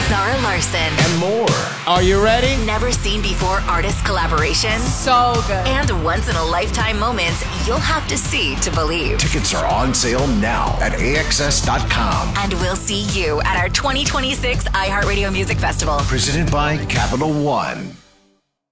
Zara Larson. And more. Are you ready? Never seen before artist collaborations. So good. And once in a lifetime moments you'll have to see to believe. Tickets are on sale now at AXS.com. And we'll see you at our 2026 iHeartRadio Music Festival. Presented by Capital One.